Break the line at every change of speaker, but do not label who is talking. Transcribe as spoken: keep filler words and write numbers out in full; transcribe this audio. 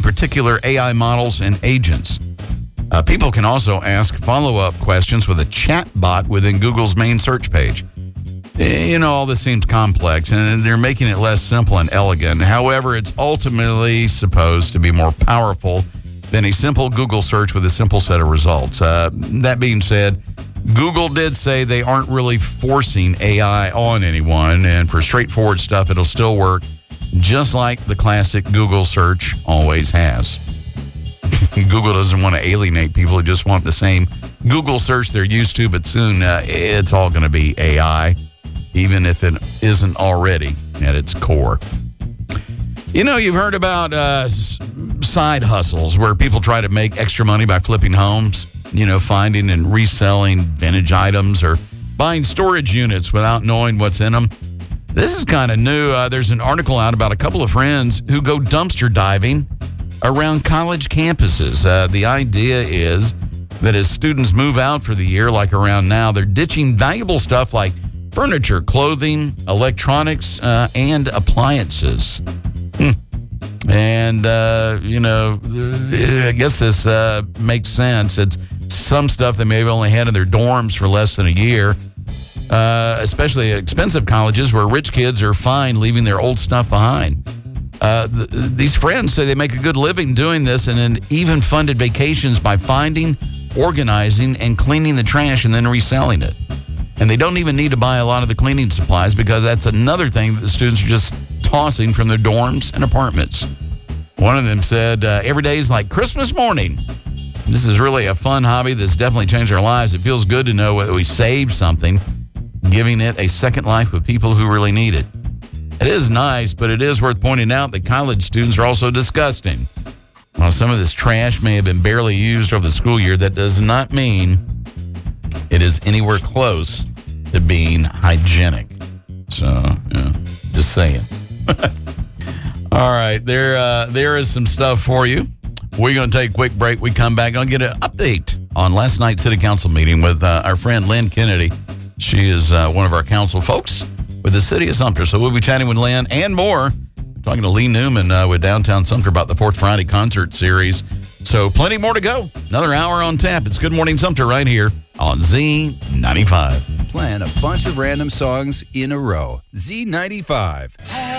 particular A I models and agents. Uh, people can also ask follow-up questions with a chat bot within Google's main search page. You know, all this seems complex, and they're making it less simple and elegant. However, it's ultimately supposed to be more powerful than a simple Google search with a simple set of results. Uh, that being said, Google did say they aren't really forcing A I on anyone, and for straightforward stuff, it'll still work just like the classic Google search always has. Google doesn't want to alienate people who just want the same Google search they're used to, but soon uh, it's all going to be A I, even if it isn't already at its core. You know, you've heard about uh, side hustles where people try to make extra money by flipping homes, you know, finding and reselling vintage items or buying storage units without knowing what's in them. This is kind of new. Uh, there's an article out about a couple of friends who go dumpster diving around college campuses. Uh, the idea is that as students move out for the year, like around now, they're ditching valuable stuff like furniture, clothing, electronics, uh, and appliances. Hmm. And, uh, you know, I guess this uh, makes sense. It's some stuff they may have only had in their dorms for less than a year, uh, especially at expensive colleges where rich kids are fine leaving their old stuff behind. Uh, th- these friends say they make a good living doing this and then even funded vacations by finding, organizing, and cleaning the trash and then reselling it. And they don't even need to buy a lot of the cleaning supplies because that's another thing that the students are just tossing from their dorms and apartments. One of them said, uh, every day is like Christmas morning. This is really a fun hobby that's definitely changed our lives. It feels good to know that we saved something, giving it a second life with people who really need it. It is nice, but it is worth pointing out that college students are also disgusting. While some of this trash may have been barely used over the school year, that does not mean it is anywhere close to being hygienic. So, yeah, just saying. All right, there uh, there is some stuff for you. We're going to take a quick break. We come back. I'll get an update on last night's city council meeting with uh, our friend Lynn Kennedy. She is uh, one of our council folks with the city of Sumter. So we'll be chatting with Lynn and more. Talking to Lee Newman uh, with Downtown Sumter about the Fourth Friday concert series. So plenty more to go. Another hour on tap. It's Good Morning Sumter right here on Z ninety-five.
Playing a bunch of random songs in a row. Z ninety-five.